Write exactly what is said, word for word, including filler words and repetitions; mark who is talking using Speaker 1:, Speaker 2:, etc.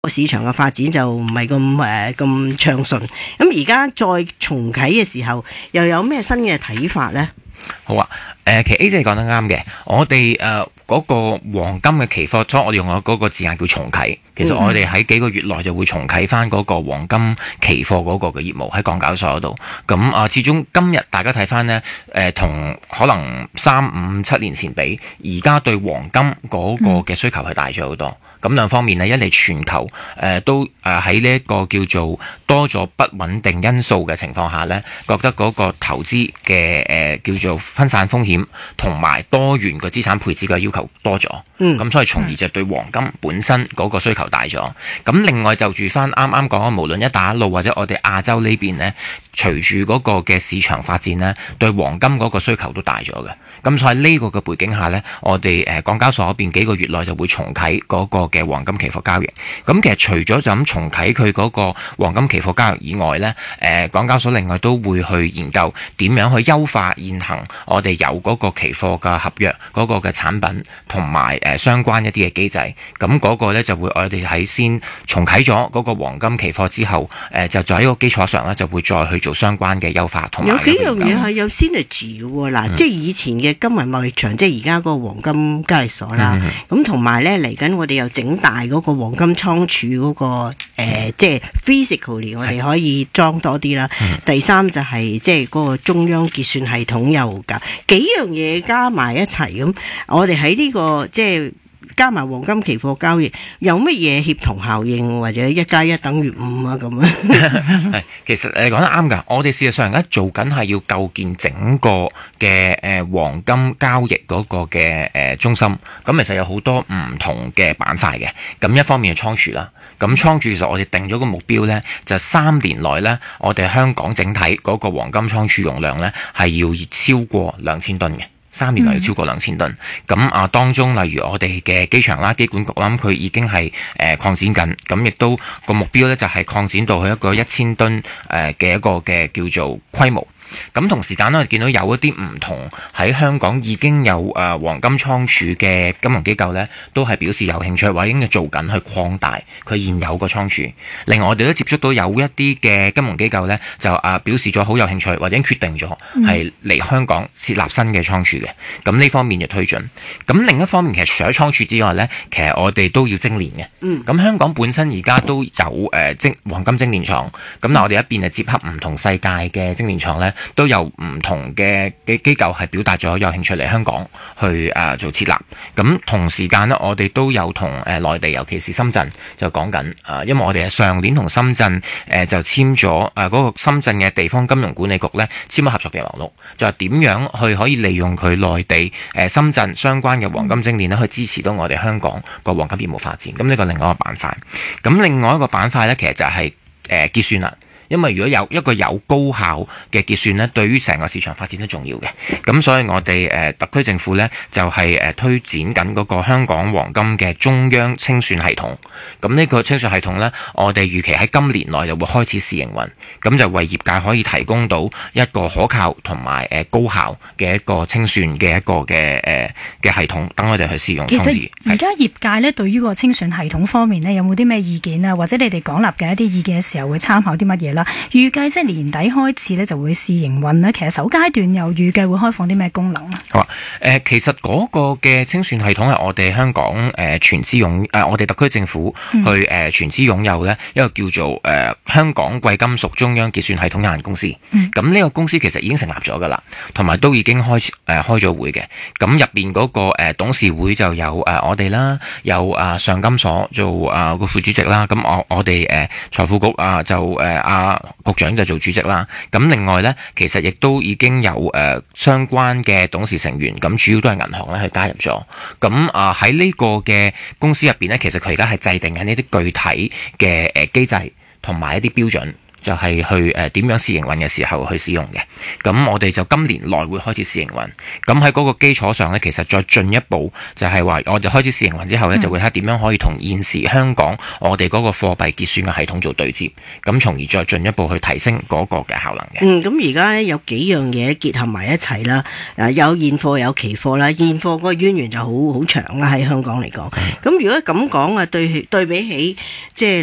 Speaker 1: 個市場嘅發展就唔係咁誒咁暢順。咁而家再重啟嘅時候，又有咩新嘅睇法呢？
Speaker 2: 好啊，誒、呃，其實 A 姐講得啱嘅，我哋誒嗰個黃金嘅期貨，所以我哋用咗嗰個字眼叫重啟。其實我哋喺幾個月內就會重啟翻嗰個黃金期貨嗰個嘅業務喺港交所嗰度。咁啊、呃，始終今日大家睇翻呢，誒、呃，同可能三五七年前比，而家對黃金嗰個嘅需求係大咗好多。咁兩方面呢，一嚟全球誒、呃、都誒喺呢一個叫做多咗不穩定因素嘅情況下呢，覺得嗰個投資嘅誒、呃、叫做分散風險同埋多元嘅資產配置嘅要求多咗。嗯，咁所以從而就對黃金本身嗰個需求大咗。咁另外就住翻啱啱講嘅，無論一帶一路或者我哋亞洲呢邊呢，隨住嗰個嘅市場發展呢，對黃金嗰個需求都大咗嘅。咁所以喺呢個嘅背景下呢，我哋誒港交所嗰邊幾個月內就會重啟嗰個嘅黃金期貨交易。咁其實除咗就咁重啟佢嗰個黃金期貨交易以外呢，誒港交所另外都會去研究點樣去優化現行我哋有嗰個期貨嘅合約嗰個嘅產品同埋誒相關一啲嘅機制。咁嗰個呢就會我哋喺先重啟咗嗰個黃金期貨之後，誒就在呢個基礎上呢就會再去做相關嘅優化同埋。有
Speaker 1: 幾樣嘢係有 synergy 嘅喎，嗱、嗯，即係以前嘅金銀貿易場，即係而家嗰個黃金交易所啦。咁同埋咧嚟緊，我哋又整大嗰個黃金倉儲嗰、那個、呃、即係 physically 我哋可以裝多啲啦。嗯、第三就係、是、即係嗰個中央結算系統又㗎，幾樣嘢加埋一齊咁，我哋喺呢個即係。加埋黃金期貨交易有乜嘢協同效應，或者一加一等於五啊咁啊？
Speaker 2: 其實誒講得啱㗎，我哋事實上而家做緊係要構建整個嘅誒、呃、黃金交易嗰個嘅誒、呃、中心。咁其實有好多唔同嘅板塊嘅。咁一方面係倉儲啦，咁倉儲其實我哋定咗個目標呢，就三年內呢，我哋香港整體嗰個黃金倉儲容量呢，係要超過兩千噸嘅。三年內要超過兩千噸，咁啊當中例如我哋嘅機場啦、機管局啦，咁佢已經係誒擴展緊，咁亦都個目標咧就係擴展到去一個一千噸誒嘅一個嘅叫做規模。咁同時間咧，我哋見到有一啲唔同喺香港已經有誒、呃、黃金倉儲嘅金融機構咧，都係表示有興趣，或者已經做緊去擴大佢現有個倉儲。另外，我哋都接觸到有一啲嘅金融機構咧，就誒、呃、表示咗好有興趣，或者決定咗係嚟香港設立新嘅倉儲嘅。咁呢方面就推進。咁另一方面，其實除咗倉儲之外咧，其實我哋都要精煉嘅。嗯。咁香港本身而家都有誒精、呃、黃金精煉廠。咁嗱，我哋一邊係接洽唔同世界嘅精煉廠咧。都有唔同嘅嘅機構係表達咗有興趣嚟香港去誒、呃、做設立，咁同時間呢，我哋都有同誒內地，尤其是深圳就講緊誒，因為我哋係上年同深圳誒、呃、就簽咗誒嗰個深圳嘅地方金融管理局咧簽咗合作備忘錄，就係點樣去可以利用佢內地誒、呃、深圳相關嘅黃金精煉咧，去支持到我哋香港個黃金業務發展。咁呢個另外一個板塊，咁另外一個板塊咧，其實就係、是、誒、呃、結算啦。因為如果有一個有高效嘅結算咧，對於成個市場發展都重要嘅。咁所以我哋誒、呃、特區政府咧就係、是、誒、呃、推展緊嗰個香港黃金嘅中央清算系統。咁呢個清算系統咧，我哋預期喺今年內就會開始試營運，咁就為業界可以提供到一個可靠同埋誒高效嘅一個清算嘅一個嘅誒嘅系統，等我哋去試用。
Speaker 3: 其實而家業界咧對於個清算系統方面咧，有冇啲咩意見啊？或者你哋講立嘅一啲意見嘅時候會參考啲乜嘢啦？預計即係年底開始咧就會試營運咧，其實首階段又預計會開放啲咩功能啊？
Speaker 2: 好啊，誒、呃、其實嗰個嘅清算系統係我哋香港誒、呃、全資擁誒、呃、我哋特區政府去誒、呃、全資擁有咧一個叫做誒、呃、香港貴金屬中央結算系統有限公司。咁呢、嗯、個公司其實已經成立咗噶啦，同埋都已經開始誒、呃、開咗會嘅。咁入邊嗰個誒、呃、董事會就有誒、呃、我哋啦，有啊、呃、上金所做誒個、呃、副主席啦。咁我我哋誒財富局啊、呃、就誒阿。呃局長就做主席啦，咁另外呢，其實亦都已經有誒、呃、相關嘅董事成員，咁主要都係銀行咧去加入咗。咁啊喺呢個嘅公司入邊呢，其實佢而家係制定緊呢啲具體嘅誒機制同埋一啲標準。 就係去誒點樣試營運嘅時候去使用嘅。咁我哋就今年內會開始試營運。咁喺嗰個基礎上呢，其實再進一步就係話，我哋開始試營運之後呢，就會睇點樣可以同現時香港我哋嗰個貨幣結算嘅系統做對接，咁從而再進一步去提升嗰個嘅效能嘅。
Speaker 1: 嗯，咁而家咧有幾樣嘢結合埋一齊啦，誒有現貨有期貨啦，現貨嗰個淵源就好好長啦喺香港嚟講。咁如果咁講啊，對對比起即係。